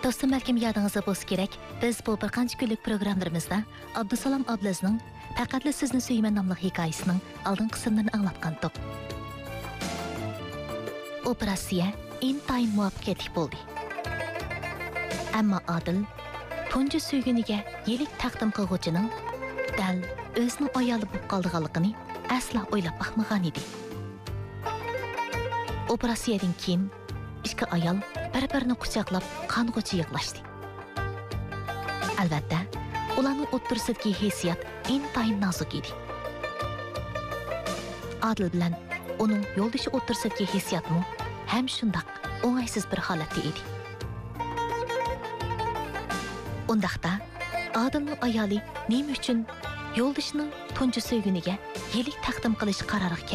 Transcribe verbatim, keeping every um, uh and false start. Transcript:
Dostum belki yadınızda bolsa kerak. Biz bu bir qancha kunlik programlarımızda Abdusalom Ablazning Faqatli sizni suyman nomli hikoyasining oldin qismlarini anglatgandik. Operatsiya intayin muvaffaqiyatli bo'ldi. Ammo Adil tunji suyguniga yelik taqdim qilguvchining dal o'zining ayoli bo'lib qolganligini asla o'ylab baxmagan edi. Operatsiyadan keyin ikki ayol bir-birini quchoqlab qong'uchi yig'lashdi. Albatta, ularning o'ttirsidagi hissiyat intayin nozik edi. Adil bilan uning yo'ldoshi o'ttirsidagi hissiyatmi ham shundoq o'ng'aysiz bir holatda edi. Undaqda Adilning ayoli nima uchun yo'ldoshining tunji suyguniga yelik taqdim qilish qaroriga